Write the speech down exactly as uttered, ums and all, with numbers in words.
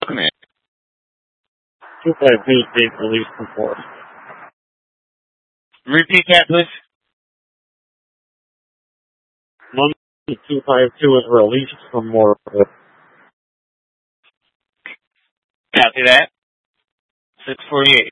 command. two five two is being released from force. Repeat that, please. London two five two is released from orbit. Copy that. six forty-eight.